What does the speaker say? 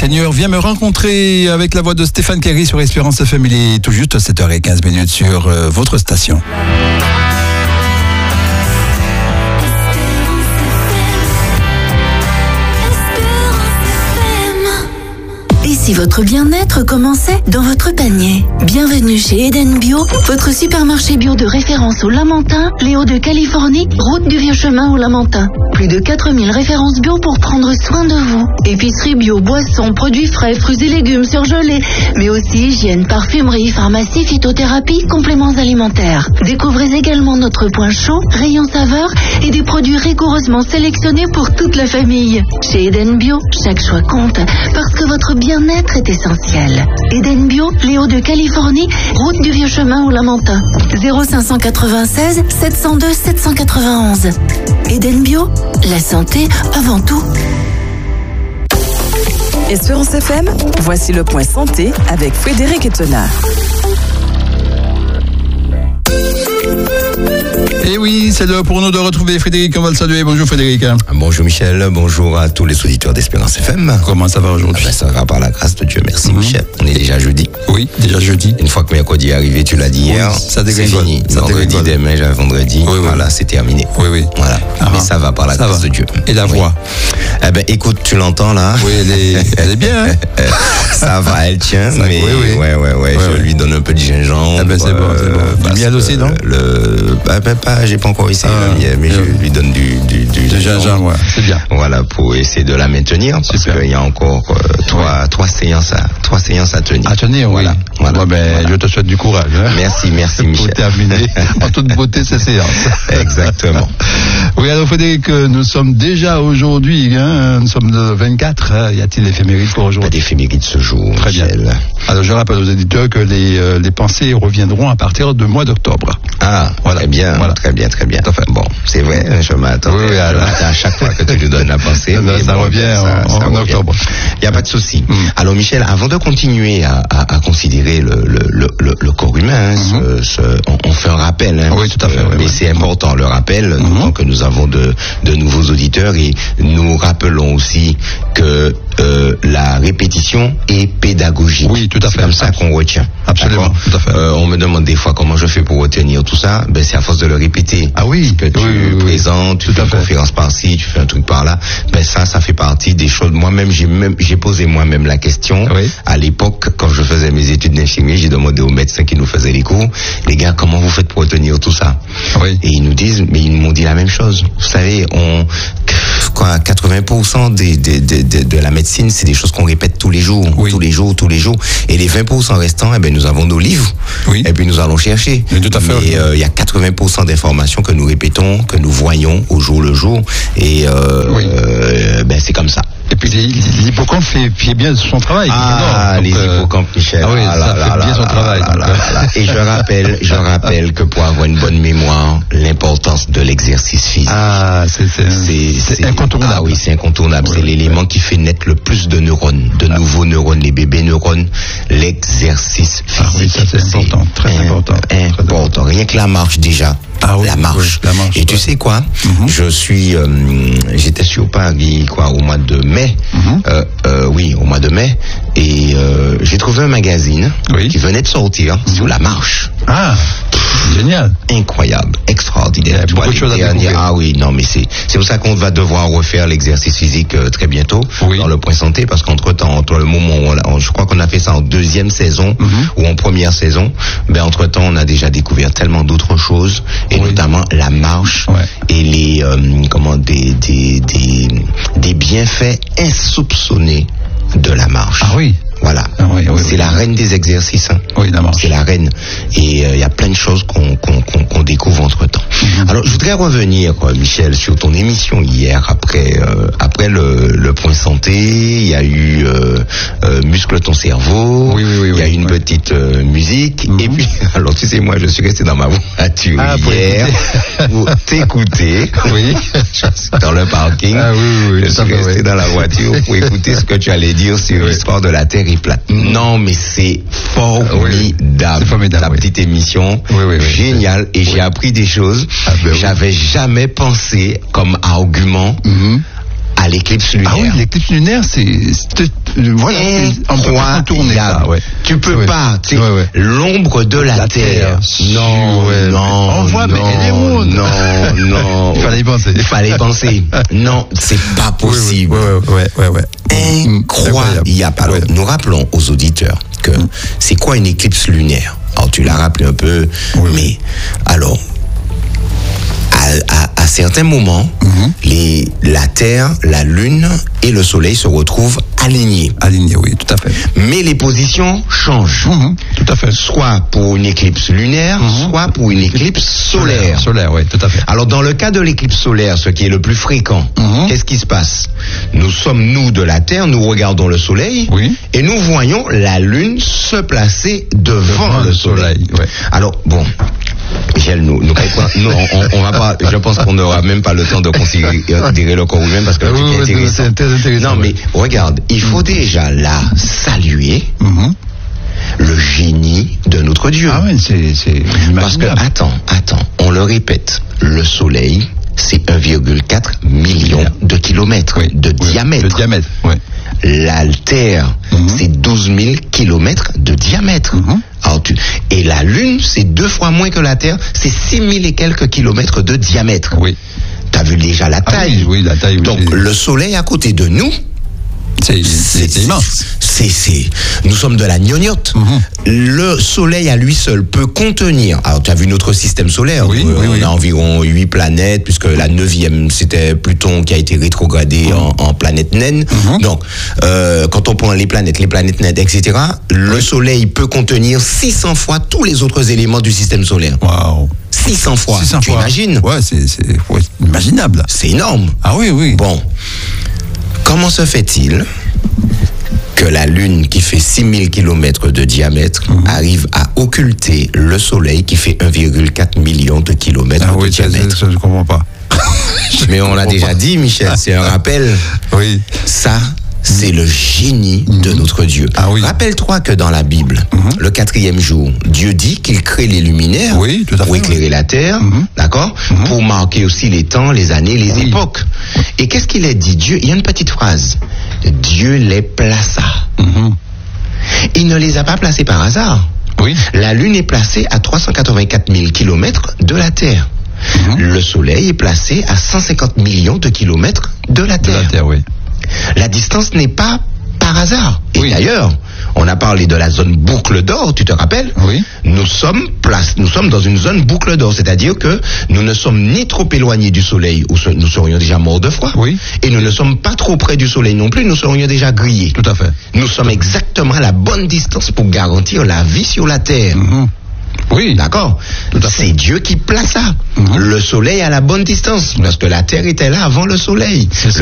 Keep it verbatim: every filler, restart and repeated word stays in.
Seigneur, viens me rencontrer avec la voix de Stéphane Kerry sur Espérance F M. Il est tout juste sept heures quinze sur euh, votre station. Et si votre bien-être commençait dans votre panier? Bienvenue chez Eden Bio, votre supermarché bio de référence au Lamentin, les Hauts-de-Californie, route du Vieux Chemin au Lamentin. Plus de quatre mille références bio pour prendre soin de vous. Épicerie bio, boissons, produits frais, fruits et légumes surgelés, mais aussi hygiène, parfumerie, pharmacie, phytothérapie, compléments alimentaires. Découvrez également notre point chaud, rayon saveur et des produits rigoureusement sélectionnés pour toute la famille. Chez Eden Bio, chaque choix compte parce que votre bien-être est essentiel. Eden Bio, les Hauts-de-Californie, route du Vieux Chemin au Lamentin. zéro cinq cent quatre-vingt-seize sept cent deux sept cent quatre-vingt-onze. Eden Bio, la santé avant tout. Espérance F M, voici le point santé avec Frédéric Etena. Et oui, c'est l'heure pour nous de retrouver Frédéric. On va le saluer. Bonjour Frédéric. Bonjour Michel, bonjour à tous les auditeurs d'Espérance F M. Comment ça va aujourd'hui? Ah ben, ça va par la grâce de Dieu, merci mmh. Michel. On est déjà jeudi. Oui, déjà jeudi. Une fois que mercredi est arrivé, tu l'as dit hier, oui, ça c'est fini. Ça vendredi, demain, vendredi, oui, oui. Voilà, c'est terminé. Oui, oui. Voilà. Ah, mais ça va par la grâce va. de Dieu. Et la voix? Oui. Eh ben, écoute, tu l'entends là? Oui, elle est, elle est bien. Hein? Ça va, elle tient, ça, mais oui, oui. Ouais, ouais, ouais, ouais, je oui. lui donne un peu de gingembre. Ah ben, c'est bon, c'est bon. Du miel aussi, non? Le, bah, ben, pas, j'ai pas encore essayé ah, le miel, mais oui. je lui donne du, du, du, du gingembre, ouais. C'est bien. Voilà, pour essayer de la maintenir, parce qu'il y a encore euh, trois, oui. trois séances à, trois séances à tenir. À tenir, voilà. Oui. Voilà. Bon, ben, voilà. Je te souhaite du courage. Hein. Merci, merci Michel. Pour terminer en toute beauté ces séances. Exactement. Oui, alors Frédéric, nous sommes déjà aujourd'hui, hein, nous sommes le vingt-quatre, hein, y a-t-il l'éphéméride pour aujourd'hui? Pas d'éphéméride ce jour, Très Michel. Bien. Alors je rappelle aux éditeurs que les, euh, les pensées reviendront à partir du mois d'octobre. Ah, voilà. Très bien, voilà. très bien, très bien. Enfin, bon, c'est vrai, je m'attends. Oui, oui, alors... à chaque fois que tu nous donnes la pensée. mais ça bon, revient ça, en, ça en revient. octobre. Il n'y a pas de souci. Mm. Alors Michel, avant de continuer à, à, à considérer le, le, le, le, le corps humain, hein, mm-hmm. ce, ce, on, on fait un rappel. Hein, oui, tout à fait. Euh, oui, mais oui. c'est important le rappel, mm-hmm. que nous avons de, de nouveaux auditeurs et nous rappelons aussi que euh, la répétition est pédagogique. Oui, tout à fait. C'est comme ça qu'on retient. Absolument. Tout à fait. Euh, on me demande des fois comment je fais pour retenir tout ça. Ben c'est à force de le répéter. Ah oui. Que tu oui, oui, présentes, tu tout fais une fait. conférence par-ci, tu fais un truc par-là. Ben ça, ça fait partie des choses. Moi-même, j'ai même, j'ai posé moi-même la question. Oui. À l'époque, quand je faisais mes études d'infirmier, j'ai demandé aux médecins qui nous faisaient les cours, les gars, comment vous faites pour retenir tout ça? Oui. Et ils nous disent, mais ils m'ont dit la même chose. Vous savez, on, quoi, quatre-vingts pour cent des, des, des, de, de la médecine, c'est des choses qu'on répète tous les jours, oui. tous les jours, tous les jours. Et les vingt pour cent restants, eh ben, nous avons nos livres. Oui. Et puis nous allons chercher. Mais tout à fait. Mais il euh, y a quatre-vingts pour cent d'informations que nous répétons, que nous voyons au jour le jour. Et euh, oui. euh, ben c'est comme ça. Et puis l'hippocampe fait, fait bien son travail. Ah, donc, les euh... hippocampes, Michel. Ah oui, ah, ça là, fait là, bien là, son là, travail. Là, là, là, là. Et je rappelle, je rappelle que pour avoir une bonne mémoire, l'importance de l'exercice physique. Ah, c'est, c'est, c'est, c'est, c'est incontournable. Ah oui, c'est incontournable. Oui, c'est l'élément oui. qui fait naître le plus de neurones, de ah. nouveaux neurones, les bébés neurones, l'exercice physique. Ah oui, ça c'est, c'est important, très important. Important. important. Rien que la marche déjà. Ah oui, la marche. Oui, la marche. Et ouais. tu sais quoi? Mm-hmm. Je suis, euh, j'étais sur Paris, quoi, au mois de mai. Mm-hmm. Euh, euh, oui, au mois de mai. Et euh, j'ai trouvé un magazine oui. qui venait de sortir mm-hmm. sur la marche. Ah, Pff, génial. Incroyable, extraordinaire. Beaucoup de choses à découvrir. Ah oui, non, mais c'est, c'est pour ça qu'on va devoir refaire l'exercice physique euh, très bientôt oui. dans le point santé, parce qu'entre-temps, entre le moment où on, on, je crois qu'on a fait ça en deuxième saison mm-hmm. ou en première saison, ben entre-temps, on a déjà découvert tellement d'autres choses. Et oui. notamment la marche ouais. et les euh, comment des, des des des bienfaits insoupçonnés de la marche. Ah oui. Voilà. Ah oui, oui, c'est oui. la reine des exercices. Hein. Oui, la marche. C'est la reine. Et il euh, y a plein de choses qu'on qu'on qu'on, qu'on découvre entre temps. Mm-hmm. Alors, je voudrais revenir, quoi, Michel, sur ton émission hier après euh, après le, le point santé. Il y a eu euh, euh, muscle ton cerveau. Oui, oui, oui. Il y a oui, eu une oui. petite euh, musique. Mm-hmm. Et puis, alors tu sais, moi, je suis resté dans ma voiture ah, hier pour t'écouter. Oui. Dans le parking. Ah oui, oui. Je suis resté oui. dans la voiture pour écouter ce que tu allais dire sur oui. l'histoire de la Terre plate. Non, mais c'est formidable. Oui, c'est formidable. La oui. petite émission, oui, oui, oui, géniale. Et oui. j'ai appris des choses. Ah, ben, J'avais oui. jamais pensé comme argument. Mm-hmm. À l'éclipse lunaire. Ah oui, l'éclipse lunaire, c'est, c'est voilà, on peut pas contourner ça. Ouais. Tu peux ouais. pas. Tu sais, ouais, ouais. l'ombre de la, la terre. terre. Non, ouais. non. On voit, non, mais elle est haute. Non, non. Il fallait y penser. Il fallait penser. Non, c'est pas possible. Ouais, ouais, ouais, ouais, ouais. Incroyable. Alors, ouais. Nous rappelons aux auditeurs que mmh. c'est quoi une éclipse lunaire? Alors, tu l'as rappelé un peu, oui, mais oui. alors, à, à, à certains moments, mmh. les, la Terre, la Lune et le Soleil se retrouvent alignés. Alignés, oui, tout à fait. Mais les positions changent. Mmh, tout à fait. Soit pour une éclipse lunaire, mmh. soit pour une éclipse solaire. Solaire, solaire, oui, tout à fait. Alors, dans le cas de l'éclipse solaire, ce qui est le plus fréquent, mmh. qu'est-ce qui se passe? Nous sommes, nous, de la Terre, nous regardons le Soleil, oui. et nous voyons la Lune se placer devant, devant le Soleil. soleil ouais. Alors, bon... Michel, nous, nous, nous on, on, on va pas, je pense qu'on n'aura même pas le temps de considérer le corps humain parce que oui, c'est oui, intéressant. C'est intéressant. Non, mais regarde, il faut mmh. déjà là saluer mmh. le génie de notre Dieu. Ah oui, c'est, c'est parce que, attends, attends, on le répète, le Soleil, c'est un virgule quatre million de kilomètres oui, de oui, diamètre. De diamètre, oui. La Terre, mmh. c'est douze mille kilomètres de diamètre. Mmh. Alors, tu... Et la Lune, c'est deux fois moins que la Terre, c'est six mille et quelques kilomètres de diamètre. Oui. T'as vu déjà la taille? Ah oui, oui, la taille. Oui, donc, c'est... le Soleil à côté de nous, c'est, c'est, c'est immense. C'est, c'est, nous sommes de la gnognotte. Mm-hmm. Le Soleil à lui seul peut contenir. Alors, tu as vu notre système solaire. Oui, euh, oui, on oui. a environ huit planètes, puisque la neuvième, c'était Pluton qui a été rétrogradé mm-hmm. en, en planète naine. Mm-hmm. Donc, euh, quand on prend les planètes, les planètes naines, et cetera, le Soleil peut contenir six cents fois tous les autres éléments du système solaire. Waouh! six cents fois. six cents tu fois. imagines? Ouais, c'est, c'est ouais, imaginable. C'est énorme. Ah oui, oui. Bon. Comment se fait-il que la Lune, qui fait six mille kilomètres de diamètre, mmh. arrive à occulter le Soleil, qui fait un virgule quatre million de kilomètres ah de oui, diamètre? Ça, je ne comprends pas. Mais on l'a déjà pas. dit, Michel, c'est un rappel. Oui. Ça, c'est le génie mmh. de notre Dieu. Ah oui. Rappelle-toi que dans la Bible, mmh. le quatrième jour, Dieu dit qu'il crée les luminaires oui, tout à pour fait, éclairer oui. la terre, mmh. d'accord, mmh. pour marquer aussi les temps, les années, les oui. époques. Et qu'est-ce qu'il a dit? Dieu, il y a une petite phrase. Dieu les plaça. Mmh. Il ne les a pas placés par hasard. Oui. La Lune est placée à trois cent quatre-vingt-quatre mille kilomètres de la Terre. Mmh. Le Soleil est placé à cent cinquante millions de kilomètres de la Terre. De la Terre, oui. La distance n'est pas par hasard. Et oui. d'ailleurs, on a parlé de la zone boucle d'or, tu te rappelles? Oui. Nous sommes place, nous sommes dans une zone boucle d'or, c'est-à-dire que nous ne sommes ni trop éloignés du Soleil, où nous serions déjà morts de froid, oui. et nous ne sommes pas trop près du Soleil non plus, nous serions déjà grillés. Tout à fait. Nous sommes exactement à la bonne distance pour garantir la vie sur la Terre. Mm-hmm. Oui. D'accord. C'est Dieu qui place ça. Mm-hmm. Le Soleil à la bonne distance, parce que la Terre était là avant le Soleil.